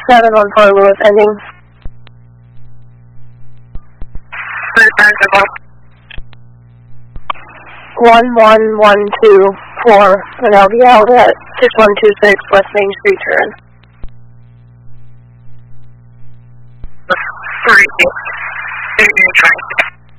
7 on Fort Lewis ending. 11124 and I'll be out at 6126 West Main Street turn. 3.